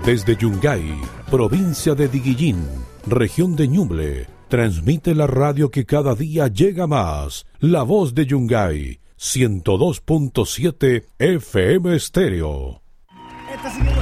Desde Yungay, provincia de Diguillín, región de Ñuble, transmite la radio que cada día llega más, La Voz de Yungay, 102.7 FM Estéreo. Esta